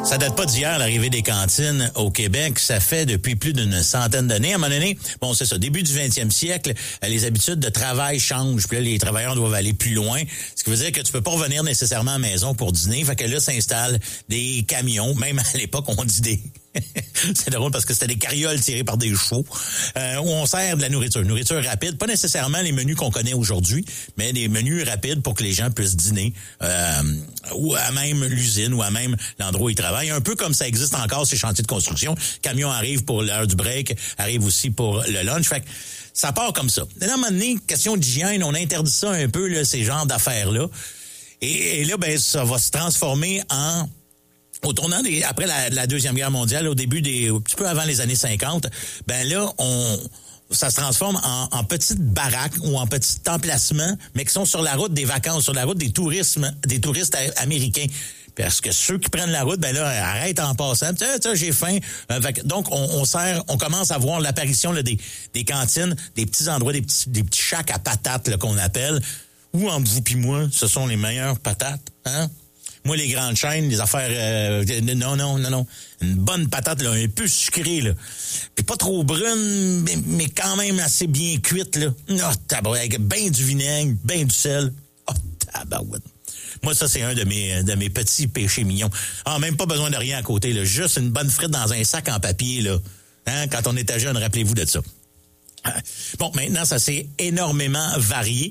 Ça date pas d'hier, l'arrivée des cantines au Québec. Ça fait depuis plus d'une centaine d'années. À un moment donné, bon, c'est ça, début du 20e siècle, les habitudes de travail changent. Puis là, les travailleurs doivent aller plus loin. Ce qui veut dire que tu peux pas revenir nécessairement à la maison pour dîner. Fait que là, s'installent des camions. Même à l'époque, on dit des... C'est drôle parce que c'était des carrioles tirées par des chevaux où on sert de la nourriture rapide, pas nécessairement les menus qu'on connaît aujourd'hui, mais des menus rapides pour que les gens puissent dîner ou à même l'usine ou à même l'endroit où ils travaillent, un peu comme ça existe encore ces chantiers de construction. Camion arrive pour l'heure du break, arrive aussi pour le lunch. Fait que ça part comme ça. À un moment donné, question d'hygiène, on interdit ça un peu là, ces genres d'affaires-là. Et là, ben ça va se transformer en... Au tournant après la Deuxième Guerre mondiale, au début un petit peu avant les années 50, ben là, ça se transforme en petites baraques ou en petits emplacements, mais qui sont sur la route des vacances, sur la route des touristes américains. Parce que ceux qui prennent la route, ben là, arrêtent en passant. Tiens, j'ai faim. Donc, on commence à voir l'apparition là, des cantines, des petits endroits, des petits shacks à patates là, qu'on appelle. Où, entre vous puis moi, ce sont les meilleures patates, hein? Moi, les grandes chaînes, les affaires... non. Une bonne patate, là, un peu sucrée, là. Puis pas trop brune, mais quand même assez bien cuite, là. Oh, tabarouette, avec ben du vinaigre, ben du sel. Oh, tabarouette. Moi, ça, c'est un de mes petits péchés mignons. Ah, même pas besoin de rien à côté, là. Juste une bonne frite dans un sac en papier, là. Hein, quand on était jeune, rappelez-vous de ça. Bon, maintenant, ça s'est énormément varié.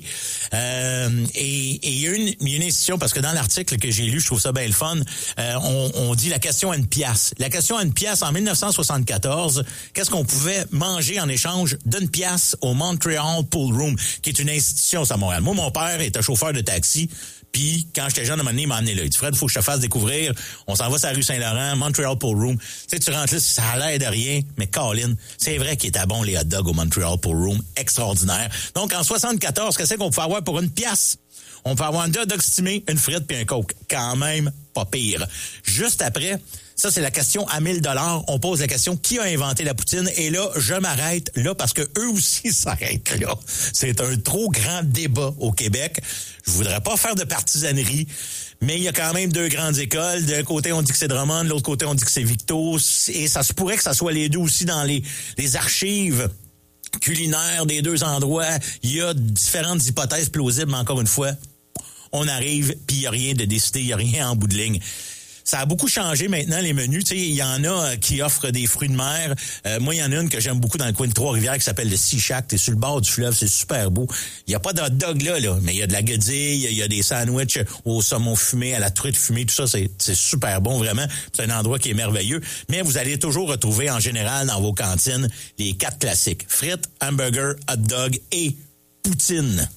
Et il y a une institution, parce que dans l'article que j'ai lu, je trouve ça bien le fun, on dit la question à une pièce. La question à une pièce, en 1974, qu'est-ce qu'on pouvait manger en échange d'une pièce au Montreal Pool Room, qui est une institution à Montréal. Moi, mon père était chauffeur de taxi. Puis, quand j'étais jeune, à un moment donné, il m'a amené là. Il dit, Fred, il faut que je te fasse découvrir. On s'en va sur la rue Saint-Laurent, Montreal Pool Room. Tu sais, tu rentres là, ça a l'air de rien, mais Colin, c'est vrai qu'il était bon, les hot dogs au Montreal Pool Room. Extraordinaire. Donc, en 74, qu'est-ce qu'on pouvait avoir pour une pièce? On peut avoir un hot dog stimé, une frite puis un coke. Quand même, pas pire. Juste après... Ça, c'est la question à 1000 $. On pose la question, qui a inventé la poutine? Et là, je m'arrête là parce que eux aussi s'arrêtent là. C'est un trop grand débat au Québec. Je voudrais pas faire de partisanerie, mais il y a quand même deux grandes écoles. D'un côté, on dit que c'est Drummond, de l'autre côté, on dit que c'est Victo. Et ça se pourrait que ça soit les deux aussi dans les archives culinaires des deux endroits. Il y a différentes hypothèses plausibles, mais encore une fois, on arrive, puis il n'y a rien de décidé, il n'y a rien en bout de ligne. Ça a beaucoup changé maintenant, les menus. Tu sais, il y en a qui offrent des fruits de mer. Moi, il y en a une que j'aime beaucoup dans le coin de Trois-Rivières qui s'appelle le Sea Shack. T'es sur le bord du fleuve, c'est super beau. Il n'y a pas de hot dog là, mais il y a de la guedille, il y a des sandwichs au saumon fumé, à la truite fumée, tout ça, c'est super bon, vraiment. C'est un endroit qui est merveilleux. Mais vous allez toujours retrouver, en général, dans vos cantines, les 4 classiques. Frites, hamburger, hot dog et poutine.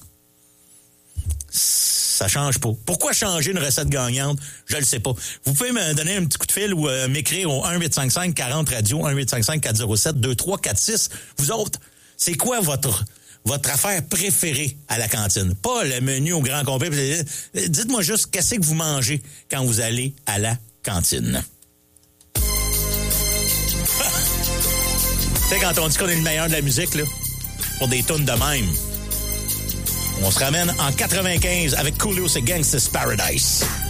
Ça change pas. Pourquoi changer une recette gagnante? Je le sais pas. Vous pouvez me donner un petit coup de fil ou m'écrire au 1-855-40-radio, 1-855-407-2346. Vous autres, c'est quoi votre affaire préférée à la cantine? Pas le menu au grand complet. Dites-moi juste qu'est-ce que vous mangez quand vous allez à la cantine. Tu sais, quand on dit qu'on est le meilleur de la musique, là, pour des tunes de même, on se ramène en 95 avec Coolio et Gangsta's Paradise.